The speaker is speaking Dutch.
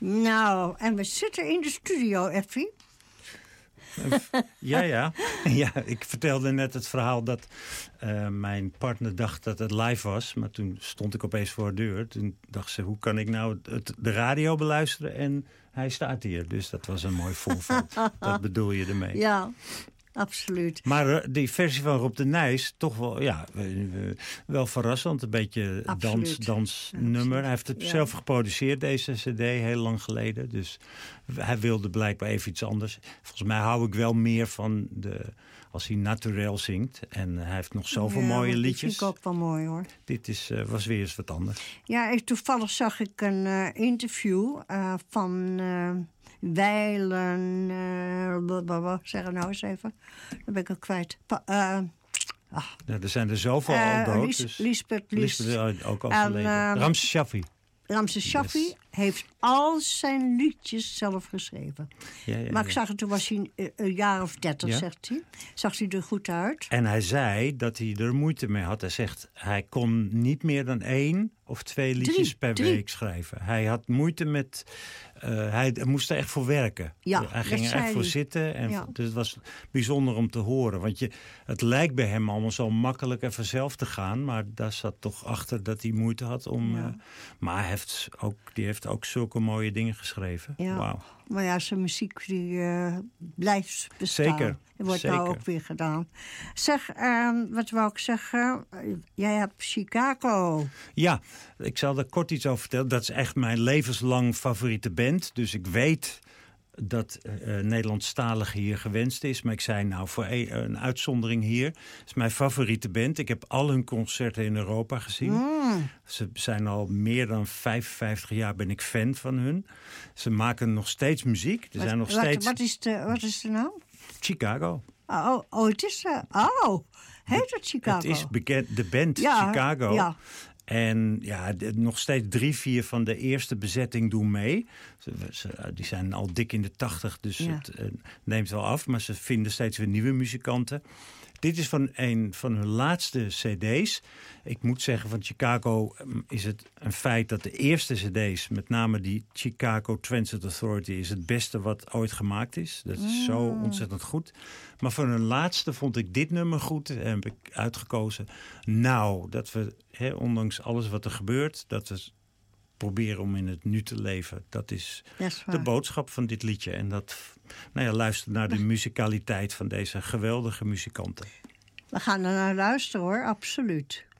Nou, en we zitten in de studio, Effie. Ja, ik vertelde net het verhaal dat mijn partner dacht dat het live was. Maar toen stond ik opeens voor de deur. Toen dacht ze, hoe kan ik nou de radio beluisteren? En hij staat hier. Dus dat was een mooi voorbeeld. Dat bedoel je ermee. Ja, absoluut. Maar die versie van Rob de Nijs, toch wel, wel verrassend. Een beetje dansnummer. Hij heeft het zelf geproduceerd, deze cd, heel lang geleden. Dus hij wilde blijkbaar even iets anders. Volgens mij hou ik wel meer van als hij naturel zingt. En hij heeft nog zoveel mooie liedjes. Dat vind ik ook wel mooi, hoor. Dit was weer eens wat anders. Ja, toevallig zag ik een interview van Weilen... zeg het nou eens even. Dan ben ik het kwijt. Er zijn er zoveel al dood. Lisbeth ook overleden. Ramses Shaffi. Ramses Shaffi heeft al zijn liedjes zelf geschreven. Maar ik zag het, toen was hij een jaar of 30, zegt hij. Zag hij er goed uit. En hij zei dat hij er moeite mee had. Hij zegt, hij kon niet meer dan 1 of 2 liedjes per week schrijven. Hij had moeite met... hij moest er echt voor werken. Ja, hij ging er echt voor zitten. En dus het was bijzonder om te horen. Want het lijkt bij hem allemaal zo makkelijk en vanzelf te gaan. Maar daar zat toch achter dat hij moeite had om... maar die heeft ook zulke mooie dingen geschreven. Ja. Wauw. Maar ja, zijn muziek die blijft bestaan. Zeker. Dat wordt nou ook weer gedaan. Zeg, wat wou ik zeggen? Jij hebt Chicago. Ja, ik zal er kort iets over vertellen. Dat is echt mijn levenslang favoriete band. Dus ik weet dat Nederlandstalig hier gewenst is. Maar ik zei nou, voor een uitzondering hier. Het is mijn favoriete band. Ik heb al hun concerten in Europa gezien. Ze zijn al meer dan 55 jaar ben ik fan van hun. Ze maken nog steeds muziek. Wat is de naam? Chicago. Het is... heet het Chicago? Het is bekend, de band Chicago. Ja. En nog steeds 3-4 van de eerste bezetting doen mee. Die zijn al dik in de 80, dus het neemt wel af. Maar ze vinden steeds weer nieuwe muzikanten. Dit is van een van hun laatste cd's. Ik moet zeggen, van Chicago is het een feit dat de eerste cd's... met name die Chicago Transit Authority... is het beste wat ooit gemaakt is. Dat is zo ontzettend goed. Maar van hun laatste vond ik dit nummer goed. En heb ik uitgekozen. Nou, dat we, ondanks alles wat er gebeurt... dat we proberen om in het nu te leven. Dat is de boodschap van dit liedje. En luister naar de muzikaliteit van deze geweldige muzikanten. We gaan er naar luisteren, hoor. Absoluut.